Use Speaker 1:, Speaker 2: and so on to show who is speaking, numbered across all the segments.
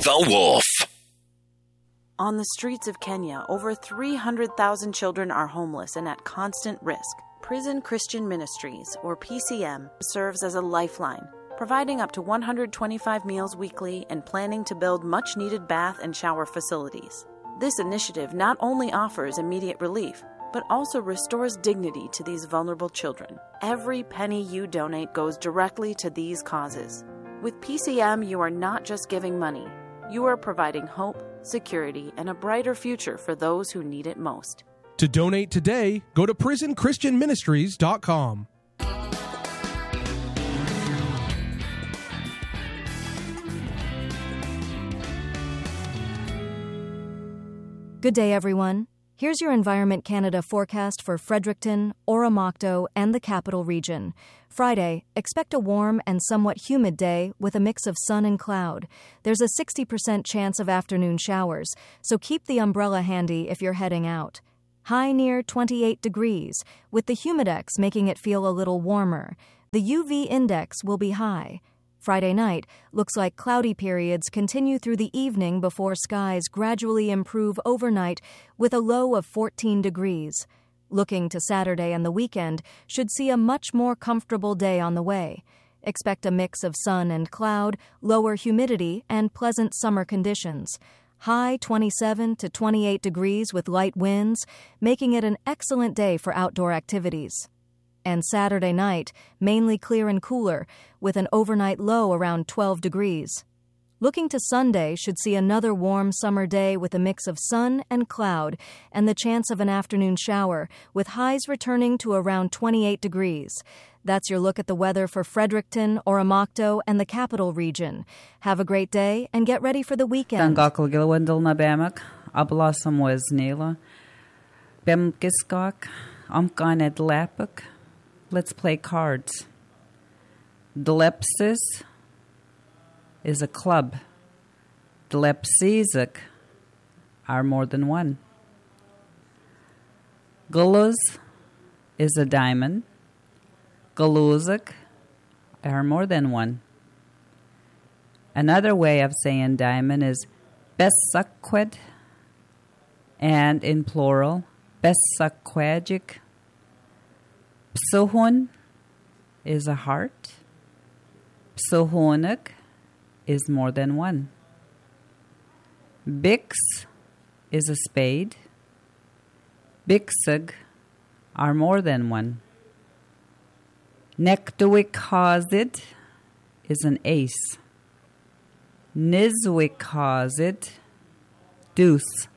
Speaker 1: The Wolf.
Speaker 2: On the streets of Kenya, over 300,000 children are homeless and at constant risk. Prison Christian Ministries, or PCM, serves as a lifeline, providing up to 125 meals weekly and planning to build much-needed bath and shower facilities. This initiative not only offers immediate relief, but also restores dignity to these vulnerable children. Every penny you donate goes directly to these causes. With PCM, you are not just giving money. You are providing hope, security, and a brighter future for those who need it most.
Speaker 3: To donate today, go to prisonchristianministries.com.
Speaker 4: Good day, everyone. Here's your Environment Canada forecast for Fredericton, Oromocto, and the Capital Region. Friday, expect a warm and somewhat humid day with a mix of sun and cloud. There's a 60% chance of afternoon showers, so keep the umbrella handy if you're heading out. High near 28 degrees, with the humidex making it feel a little warmer. The UV index will be high. Friday night looks like cloudy periods continue through the evening before skies gradually improve overnight with a low of 14 degrees. Looking to Saturday and the weekend should see a much more comfortable day on the way. Expect a mix of sun and cloud, lower humidity, and pleasant summer conditions. High 27 to 28 degrees with light winds, making it an excellent day for outdoor activities. And Saturday night, mainly clear and cooler, with an overnight low around 12 degrees. Looking to Sunday should see another warm summer day with a mix of sun and cloud and the chance of an afternoon shower, with highs returning to around 28 degrees. That's your look at the weather for Fredericton, Oromocto, and the Capital Region. Have a great day and get ready for the weekend.
Speaker 5: Dangakal Gilwendal na Bamak, Ablasam Weznela, Bemkiskok, Amkaned Lapuk. Let's play cards. Dlepsis is a club. Dlepsizik are more than one. Guluz is a diamond. Galuzik are more than one. Another way of saying diamond is besakwed, and in plural, besakwagic. Psohon is a heart. Psohonik is more than one. Bix is a spade. Bixig are more than one. Nektuikhazid is an ace. Nizwikhazid, deuce.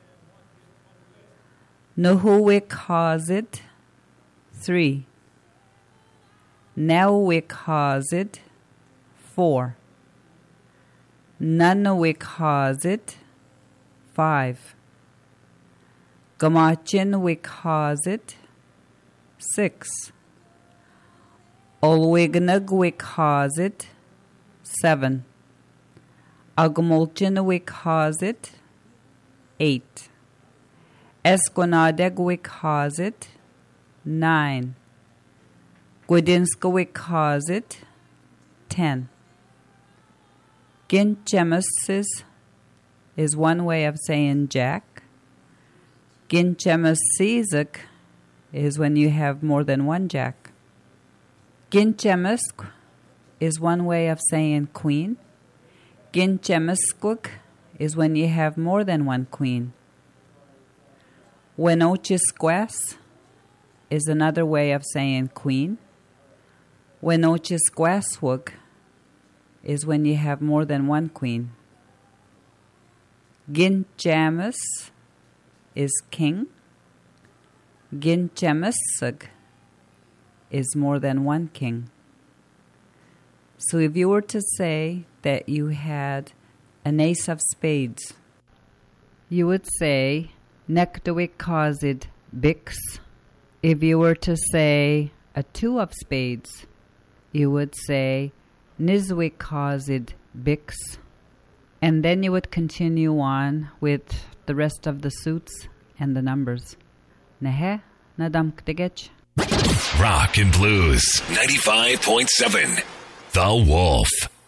Speaker 5: Nuhuikhazid, 3. Newikhazid, 4. Nunawikhazid, 5. Gamachinwikhazid, 6. Olwignugwikhazid, 7. Agmolchinwikhazid, 8. Esquinadegwikhazid, 9. Gwidinskowikhazid, 10. Ginchemesis is one way of saying jack. Ginchemesizik is when you have more than one jack. Ginchemisk is one way of saying queen. Ginchemiskuk is when you have more than one queen. Wenochisquas is another way of saying queen. Wenochisquaswuk is when you have more than one queen. Ginchamus is king. Ginchemisug is more than one king. So if you were to say that you had an ace of spades, you would say Nektuikhazid bix. If you were to say a 2 of spades, you would say Nizwikhazid bix. And then you would continue on with the rest of the suits and the numbers. Nehe nadamktegech.
Speaker 1: Rock and Blues 95.7. The Wolf.